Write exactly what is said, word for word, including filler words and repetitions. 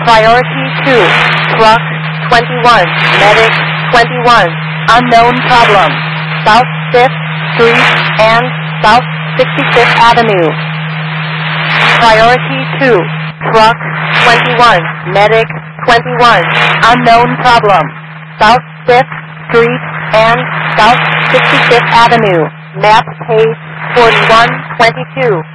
Priority two, truck twenty-one, medic twenty-one, unknown problem, South fifth Street and South sixty-fifth Avenue. Priority two, truck twenty-one, medic twenty-one, unknown problem, South fifth Street and South sixty-fifth Avenue. Map page forty-one twenty-two.